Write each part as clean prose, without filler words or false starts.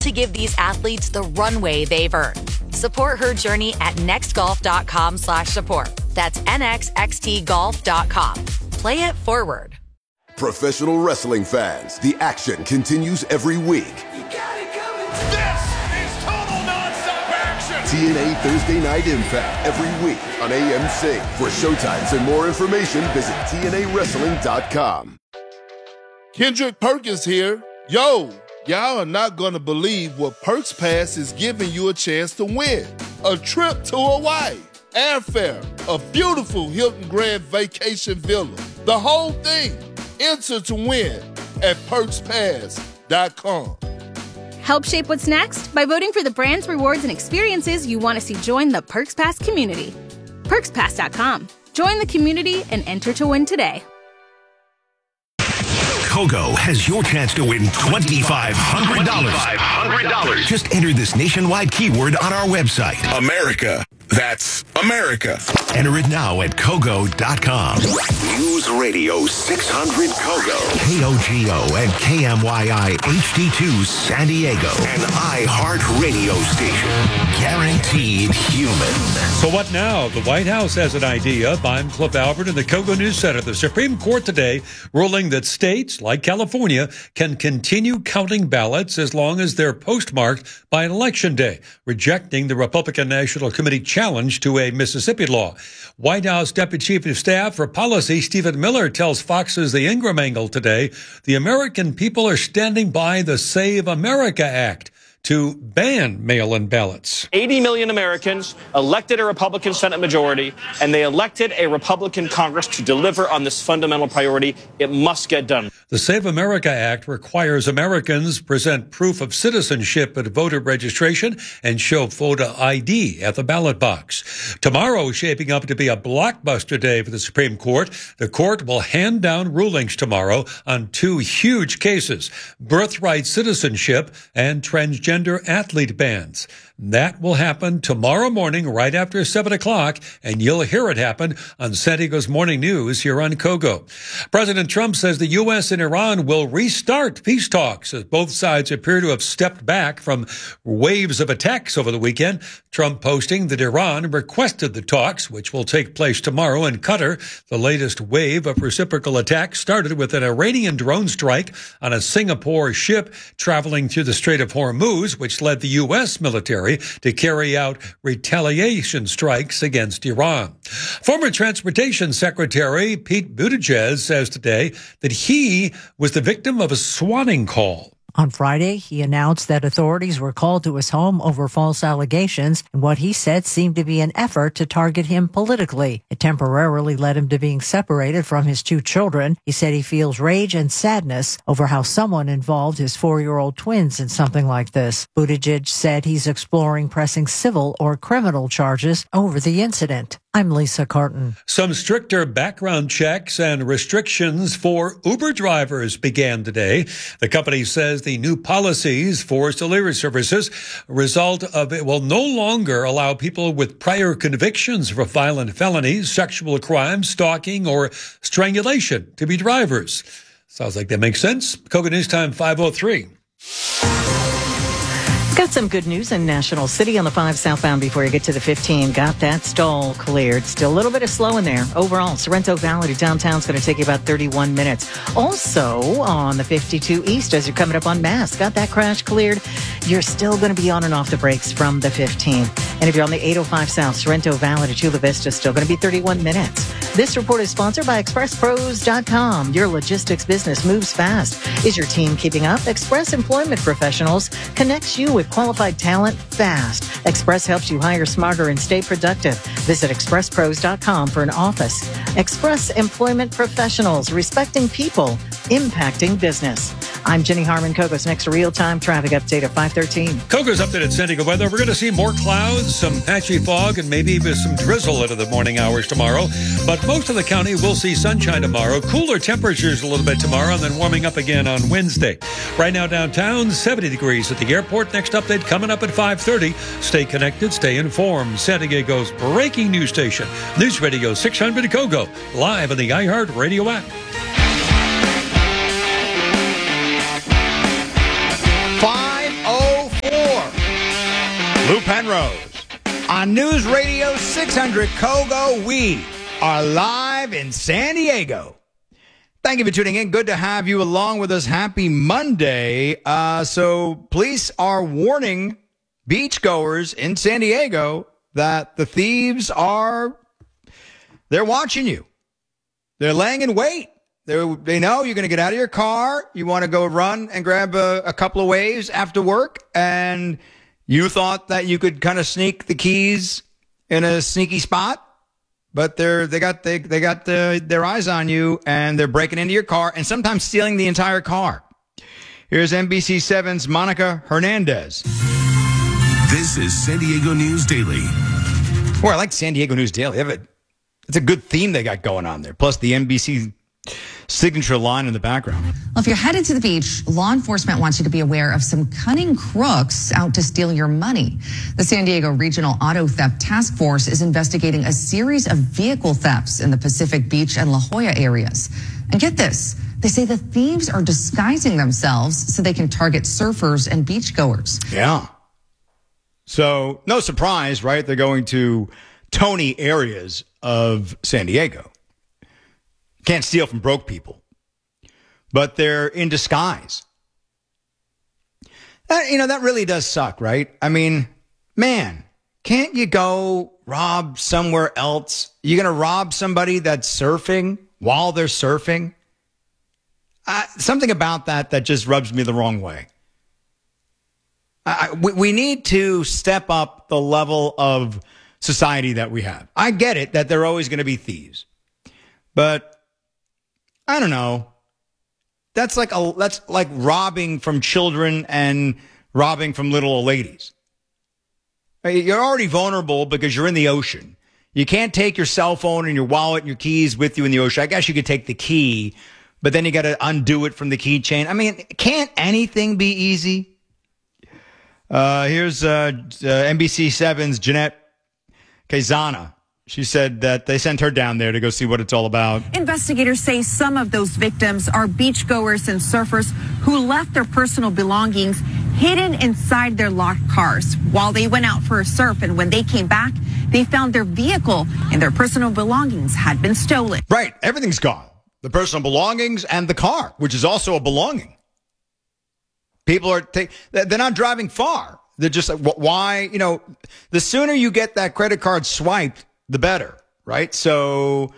to give these athletes the runway they've earned. Support her journey at nextgolf.com/support. That's nxxtgolf.com. Play it forward. Professional wrestling fans, the action continues every week. You got it coming. This is total nonstop action. TNA Thursday Night Impact every week on AMC. For showtimes and more information, visit TNAWrestling.com. Kendrick Perkins here. Yo, y'all are not going to believe what Perks Pass is giving you a chance to win. A trip to Hawaii, airfare, a beautiful Hilton Grand Vacation Villa. The whole thing. Enter to win at PerksPass.com. Help shape what's next by voting for the brands, rewards, and experiences you want to see join the Perks Pass community. PerksPass.com. Join the community and enter to win today. Kogo has your chance to win $2,500. Just enter this nationwide keyword on our website. America. That's America. Enter it now at Kogo.com. News Radio 600 Kogo. KOGO and KMYI HD2 San Diego. An iHeart radio station. Guaranteed human. So what now? The White House has an idea. I'm Cliff Albert in the Kogo News Center. The Supreme Court today ruling that states like California can continue counting ballots as long as they're postmarked by an election day, rejecting the Republican National Committee challenge to a Mississippi law. White House Deputy Chief of Staff for Policy Stephen Miller tells Fox's The Ingram Angle today the American people are standing by the Save America Act to ban mail-in ballots. 80 million Americans elected a Republican Senate majority, and they elected a Republican Congress to deliver on this fundamental priority. It must get done. The Save America Act requires Americans present proof of citizenship at voter registration and show photo ID at the ballot box. Tomorrow is shaping up to be a blockbuster day for the Supreme Court. The court will hand down rulings tomorrow on two huge cases: birthright citizenship and transgender athlete bans. That will happen tomorrow morning right after 7 o'clock, and you'll hear it happen on San Diego's Morning News here on Kogo. President Trump says the U.S. and Iran will restart peace talks as both sides appear to have stepped back from waves of attacks over the weekend. Trump posting that Iran requested the talks, which will take place tomorrow in Qatar. The latest wave of reciprocal attacks started with an Iranian drone strike on a Singapore ship traveling through the Strait of Hormuz, which led the U.S. military to carry out retaliation strikes against Iran. Former Transportation Secretary Pete Buttigieg says today that he was the victim of a swatting call. On Friday, he announced that authorities were called to his home over false allegations and what he said seemed to be an effort to target him politically. It temporarily led him to being separated from his two children. He said he feels rage and sadness over how someone involved his 4-year-old twins in something like this. Buttigieg said he's exploring pressing civil or criminal charges over the incident. I'm Lisa Carton. Some stricter background checks and restrictions for Uber drivers began today. The company says the new policies for delivery services result of it will no longer allow people with prior convictions for violent felonies, sexual crimes, stalking, or strangulation to be drivers. Sounds like that makes sense. Kogo News Time 5:03. Got some good news in National City on the 5 southbound before you get to the 15. Got that stall cleared. Still a little bit of slow in there. Overall, Sorrento Valley to downtown is going to take you about 31 minutes. Also, on the 52 east, as you're coming up on Mass, got that crash cleared. You're still going to be on and off the brakes from the 15. And if you're on the 805 south, Sorrento Valley to Chula Vista, still going to be 31 minutes. This report is sponsored by ExpressPros.com. Your logistics business moves fast. Is your team keeping up? Express Employment Professionals connects you with qualified talent fast. Express helps you hire smarter and stay productive. Visit ExpressPros.com for an office. Express Employment Professionals, respecting people, impacting business. I'm Jenny Harmon. Kogo's next real-time traffic update at 5:13. Kogo's updated San Diego weather. We're going to see more clouds, some patchy fog, and maybe even some drizzle into the morning hours tomorrow. But most of the county will see sunshine tomorrow. Cooler temperatures a little bit tomorrow, and then warming up again on Wednesday. Right now downtown, 70 degrees at the airport. Next update coming up at 5:30. Stay connected, stay informed. San Diego's breaking news station. News Radio 600 Kogo, live on the iHeart Radio app. 5:04. Lou Penrose. On News Radio 600 Kogo, we are live in San Diego. Thank you for tuning in. Good to have you along with us. Happy Monday. So police are warning beachgoers in San Diego that the thieves they're watching you. They're laying in wait. They know you're going to get out of your car. You want to go run and grab a couple of waves after work. And you thought that you could kind of sneak the keys in a sneaky spot. But they got their eyes on you, and they're breaking into your car and sometimes stealing the entire car. Here's NBC7's Monica Hernandez. This is San Diego News Daily. Well, I like San Diego News Daily. It's a good theme they got going on there. Plus the NBC signature line in the background. Well, if you're headed to the beach, law enforcement wants you to be aware of some cunning crooks out to steal your money. The San Diego Regional Auto Theft Task Force is investigating a series of vehicle thefts in the Pacific Beach and La Jolla areas. And get this, they say the thieves are disguising themselves so they can target surfers and beachgoers. Yeah. So no surprise, right? They're going to Tony areas of San Diego. Can't steal from broke people, but they're in disguise. That really does suck, right? I mean, man, can't you go rob somewhere else? You're going to rob somebody that's surfing while they're surfing? Something about that just rubs me the wrong way. We need to step up the level of society that we have. I get it that there are always going to be thieves, but I don't know. That's like robbing from children and robbing from little old ladies. You're already vulnerable because you're in the ocean. You can't take your cell phone and your wallet and your keys with you in the ocean. I guess you could take the key, but then you got to undo it from the keychain. I mean, can't anything be easy? Here's NBC7's Jeanette Quezana. She said that they sent her down there to go see what it's all about. Investigators say some of those victims are beachgoers and surfers who left their personal belongings hidden inside their locked cars while they went out for a surf. And when they came back, they found their vehicle and their personal belongings had been stolen. Right. Everything's gone. The personal belongings and the car, which is also a belonging. People they're not driving far. They're just like, why? The sooner you get that credit card swiped, the better, right? So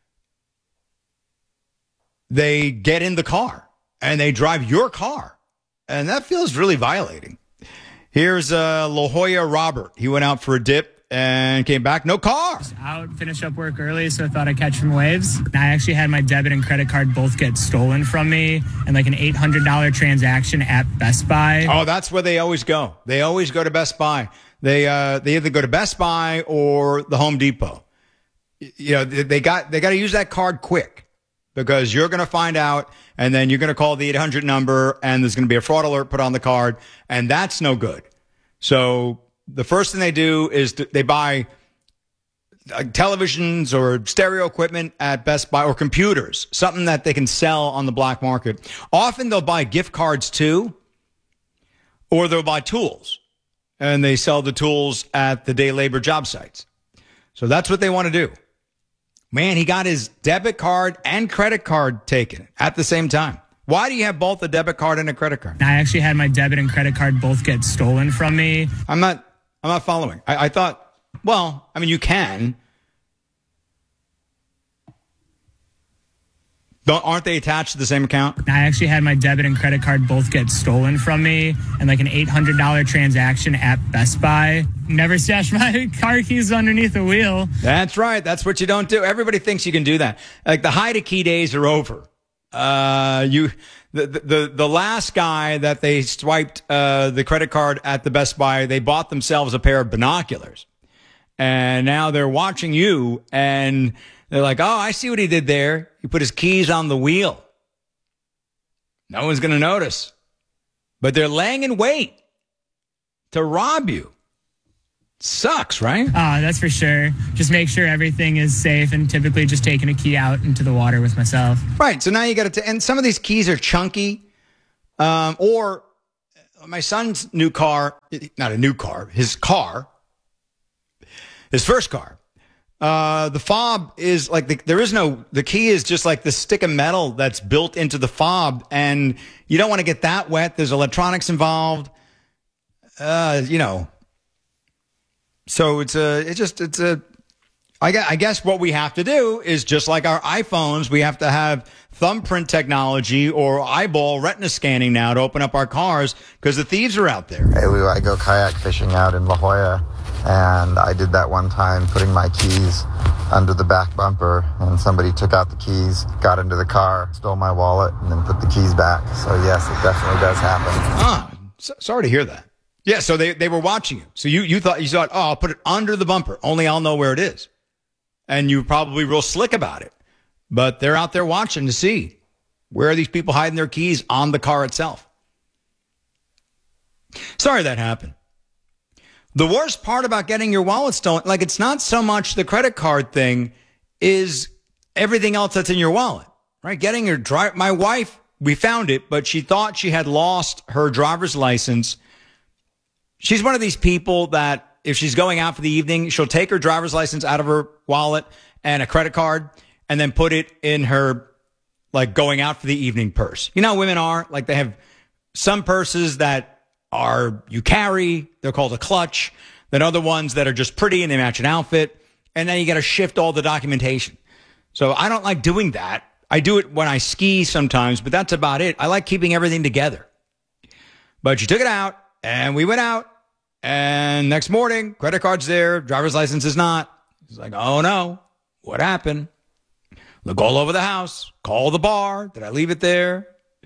they get in the car and they drive your car, and that feels really violating. Here's La Jolla Robert. He went out for a dip and came back, no car. Out, finished up work early, so I thought I'd catch some waves. I actually had my debit and credit card both get stolen from me, and like an $800 transaction at Best Buy. Oh, that's where they always go. They always go to Best Buy. They either go to Best Buy or the Home Depot. They got to use that card quick, because you're going to find out, and then you're going to call the 800 number, and there's going to be a fraud alert put on the card, and that's no good. So the first thing they do is they buy televisions or stereo equipment at Best Buy, or computers, something that they can sell on the black market. Often they'll buy gift cards too, or they'll buy tools, and they sell the tools at the day labor job sites. So that's what they want to do. Man, he got his debit card and credit card taken at the same time. Why do you have both a debit card and a credit card? I actually had my debit and credit card both get stolen from me. I'm not following. I thought, well, I mean, you can. Aren't they attached to the same account? I actually had my debit and credit card both get stolen from me, and like an $800 transaction at Best Buy. Never stashed my car keys underneath the wheel. That's right. That's what you don't do. Everybody thinks you can do that. Like, the hide a key days are over. The last guy that they swiped the credit card at the Best Buy, they bought themselves a pair of binoculars, and now they're watching you, and they're like, oh, I see what he did there. He put his keys on the wheel. No one's going to notice. But they're laying in wait to rob you. Sucks, right? That's for sure. Just make sure everything is safe, and typically just taking a key out into the water with myself. Right. So now you got to, and some of these keys are chunky, or my son's new car, not a new car, his first car. The fob is like, the key is just like the stick of metal that's built into the fob, and you don't want to get that wet. There's electronics involved, So I guess what we have to do is just like our iPhones, we have to have thumbprint technology or eyeball retina scanning now to open up our cars because the thieves are out there. Hey, I go kayak fishing out in La Jolla, and I did that one time putting my keys under the back bumper, and somebody took out the keys, got into the car, stole my wallet, and then put the keys back. So yes, it definitely does happen. Sorry to hear that. Yeah, so they were watching you. So you thought, oh, I'll put it under the bumper. Only I'll know where it is. And you're probably real slick about it. But they're out there watching to see where are these people hiding their keys on the car itself. Sorry that happened. The worst part about getting your wallet stolen, like it's not so much the credit card thing, is everything else that's in your wallet, right? Getting your my wife, we found it, but she thought she had lost her driver's license. She's one of these people that if she's going out for the evening, she'll take her driver's license out of her wallet and a credit card and then put it in her, like, going out for the evening purse. You know how women are? Like, they have some purses that you carry. They're called a clutch. Then other ones that are just pretty and they match an outfit. And then you got to shift all the documentation. So I don't like doing that. I do it when I ski sometimes, but that's about it. I like keeping everything together. But she took it out and we went out. And next morning, credit card's there, driver's license is not. It's like, oh no, what happened? Look all over the house, call the bar. Did I leave it there?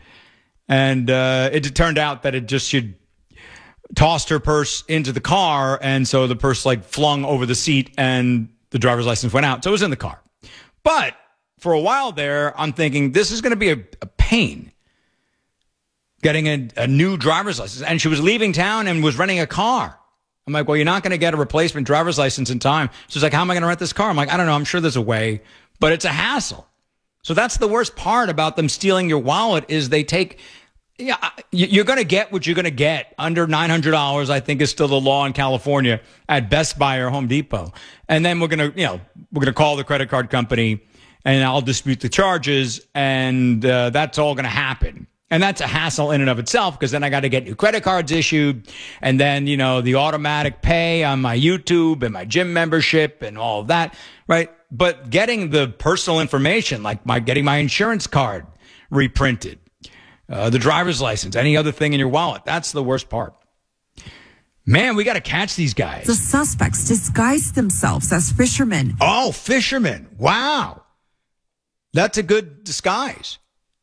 And it turned out that she'd tossed her purse into the car, and so the purse like flung over the seat, and the driver's license went out. So it was in the car. But for a while there, I'm thinking this is going to be a pain. Getting a new driver's license. And she was leaving town and was renting a car. I'm like, well, you're not going to get a replacement driver's license in time. She's like, how am I going to rent this car? I'm like, I don't know. I'm sure there's a way, but it's a hassle. So that's the worst part about them stealing your wallet is they take, you're going to get what you're going to get. Under $900, I think, is still the law in California at Best Buy or Home Depot. And then we're going to call the credit card company and I'll dispute the charges. And that's all going to happen. And that's a hassle in and of itself because then I got to get new credit cards issued and then, the automatic pay on my YouTube and my gym membership and all of that, right? But getting the personal information, like getting my insurance card reprinted, the driver's license, any other thing in your wallet, that's the worst part. Man, we got to catch these guys. The suspects disguised themselves as fishermen. Oh, fishermen. Wow. That's a good disguise.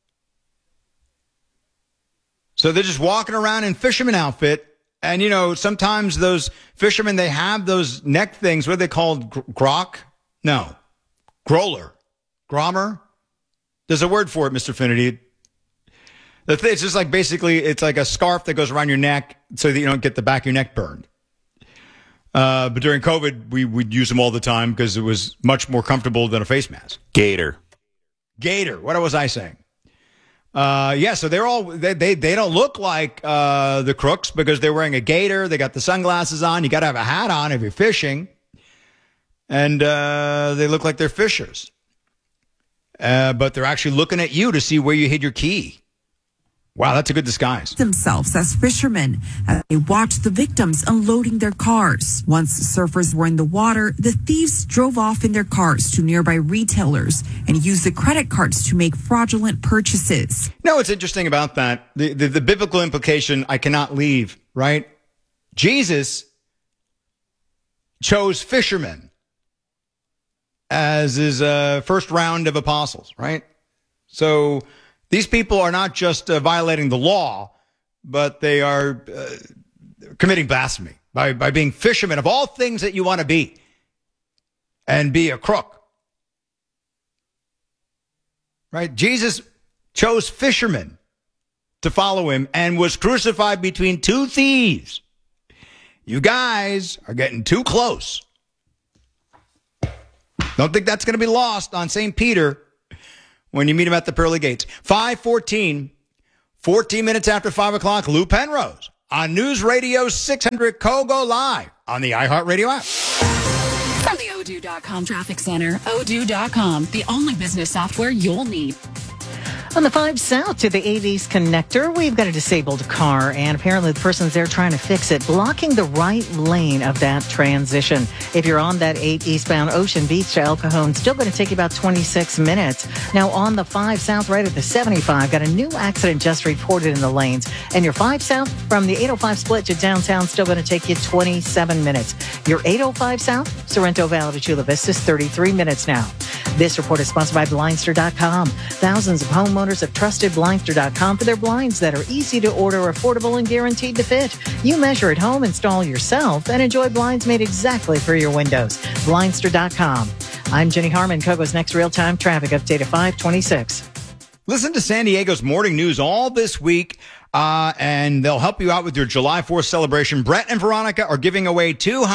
So they're just walking around in fisherman outfit. And, sometimes those fishermen, they have those neck things. What are they called? Grok? No. Growler. Grommer? There's a word for it, Mr. Finity. It's just like basically it's like a scarf that goes around your neck so that you don't get the back of your neck burned. But during COVID, we'd use them all the time because it was much more comfortable than a face mask. Gator. What was I saying? So they're all, they don't look like, the crooks because they're wearing a gaiter. They got the sunglasses on. You got to have a hat on if you're fishing. And, they look like they're fishers. But they're actually looking at you to see where you hid your key. Wow, that's a good disguise. Themselves as fishermen as they watched the victims unloading their cars. Once the surfers were in the water, the thieves drove off in their cars to nearby retailers and used the credit cards to make fraudulent purchases. You know what's interesting about that? The biblical implication I cannot leave, right? Jesus chose fishermen as his first round of apostles, right? So these people are not just violating the law, but they are committing blasphemy by being fishermen of all things that you want to be and be a crook. Right? Jesus chose fishermen to follow him and was crucified between two thieves. You guys are getting too close. Don't think that's going to be lost on St. Peter when you meet him at the pearly gates. 5:14, 14 minutes after 5 o'clock, Lou Penrose on News Radio 600 Kogo live on the iHeartRadio app. From the Odoo.com Traffic Center, Odoo.com, the only business software you'll need. On the 5 South to the 8 East connector, we've got a disabled car, and apparently the person's there trying to fix it, blocking the right lane of that transition. If you're on that 8 eastbound Ocean Beach to El Cajon, still going to take you about 26 minutes. Now on the 5 South right at the 75, got a new accident just reported in the lanes. And your 5 South from the 805 split to downtown, still going to take you 27 minutes. Your 805 South, Sorrento Valley to Chula Vista, is 33 minutes now. This report is sponsored by Blindster.com. Thousands of homeowners have trusted Blindster.com for their blinds that are easy to order, affordable, and guaranteed to fit. You measure at home, install yourself, and enjoy blinds made exactly for your windows. Blindster.com. I'm Jenny Harmon. Kogo's next real-time traffic update at 5:26. Listen to San Diego's morning news all this week, and they'll help you out with your July 4th celebration. Brett and Veronica are giving away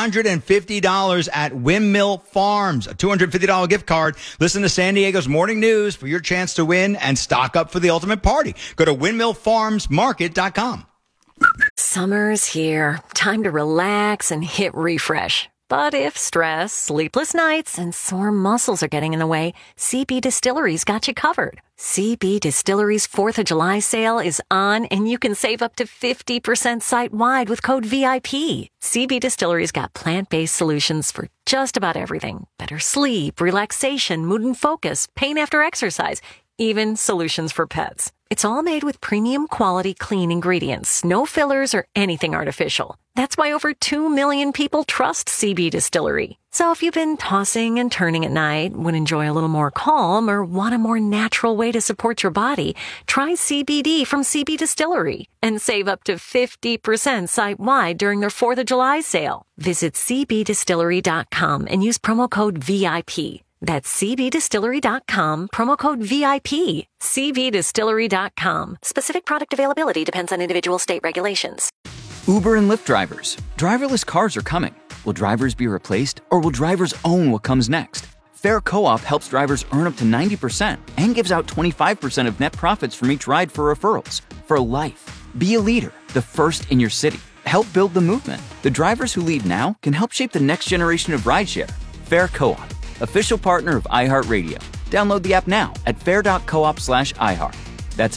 $250 at Windmill Farms, a $250 gift card. Listen to San Diego's morning news for your chance to win and stock up for the ultimate party. Go to windmillfarmsmarket.com. Summer's here. Time to relax and hit refresh. But if stress, sleepless nights, and sore muscles are getting in the way, CB Distillery's got you covered. CB Distillery's 4th of July sale is on, and you can save up to 50% site-wide with code VIP. CB Distillery's got plant-based solutions for just about everything. Better sleep, relaxation, mood and focus, pain after exercise, even solutions for pets. It's all made with premium quality clean ingredients, no fillers or anything artificial. That's why over 2 million people trust CB Distillery. So if you've been tossing and turning at night, would enjoy a little more calm, or want a more natural way to support your body, try CBD from CB Distillery and save up to 50% site-wide during their 4th of July sale. Visit cbdistillery.com and use promo code VIP. That's cbdistillery.com, promo code VIP. cbdistillery.com. Specific product availability depends on individual state regulations. Uber and Lyft drivers. Driverless cars are coming. Will drivers be replaced, or will drivers own what comes next? Fair Co-op helps drivers earn up to 90% and gives out 25% of net profits from each ride for referrals. For life. Be a leader, the first in your city. Help build the movement. The drivers who lead now can help shape the next generation of rideshare. Fair Co-op. Official partner of iHeartRadio. Download the app now at fair.coop/iHeart. That's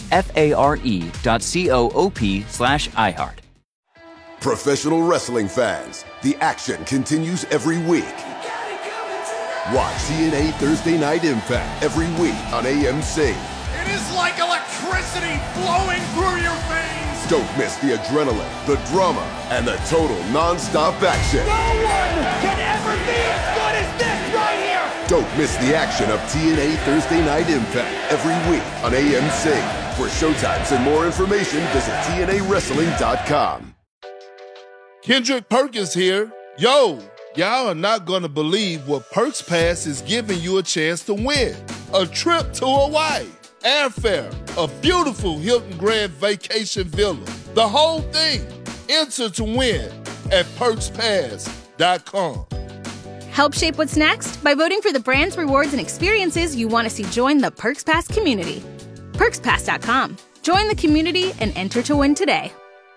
FARE.coop/iHeart. Professional wrestling fans, the action continues every week. Watch TNA Thursday Night Impact every week on AMC. It is like electricity flowing through your veins. Don't miss the adrenaline, the drama, and the total non-stop action. No one can ever be as good as this right here. Don't miss the action of TNA Thursday Night Impact every week on AMC. For showtimes and more information, visit TNAWrestling.com. Kendrick Perkins here. Yo, y'all are not going to believe what Perks Pass is giving you a chance to win. A trip to Hawaii, airfare, a beautiful Hilton Grand Vacation Villa, the whole thing. Enter to win at PerksPass.com. Help shape what's next by voting for the brands, rewards, and experiences you want to see join the Perks Pass community. PerksPass.com. Join the community and enter to win today.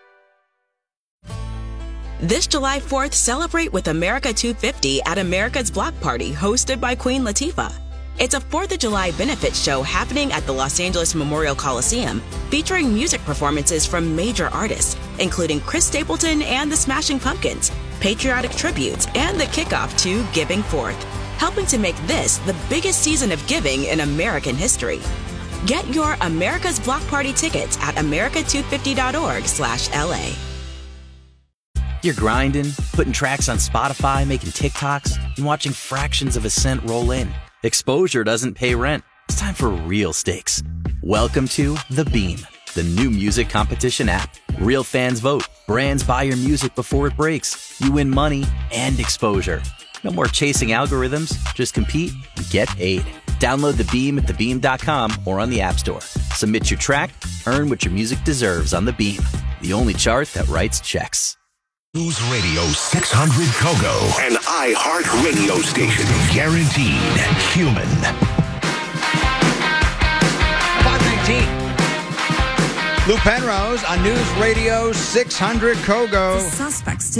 This July 4th, celebrate with America 250 at America's Block Party, hosted by Queen Latifah. It's a 4th of July benefit show happening at the Los Angeles Memorial Coliseum, featuring music performances from major artists, including Chris Stapleton and the Smashing Pumpkins, patriotic tributes, and the kickoff to Giving Forth, helping to make this the biggest season of giving in American history. Get your America's Block Party tickets at america250.org/LA. You're grinding, putting tracks on Spotify, making TikToks, and watching fractions of a cent roll in. Exposure doesn't pay rent. It's time for real stakes. Welcome to The Beam, the new music competition app. Real fans vote. Brands buy your music before it breaks. You win money and exposure. No more chasing algorithms. Just compete and get paid. Download The Beam at thebeam.com or on the App Store. Submit your track, earn what your music deserves on The Beam, the only chart that writes checks. News Radio 600 Kogo. An iHeart radio station. Guaranteed human. 519. Lou Penrose on News Radio 600 Kogo. The suspects